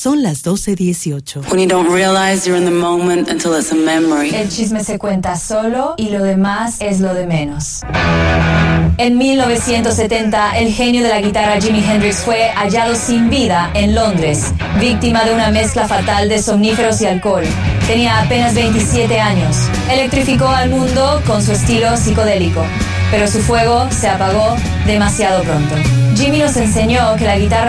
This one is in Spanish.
Son las 12:18. When you don't realize you're in the moment until it's a memory. El chisme se cuenta solo y lo demás es lo de menos. En 1970, el genio de la guitarra Jimi Hendrix fue hallado sin vida en Londres, víctima de una mezcla fatal de somníferos y alcohol. Tenía apenas 27 años. Electrificó al mundo con su estilo psicodélico, pero su fuego se apagó demasiado pronto. Jimi nos enseñó que la guitarra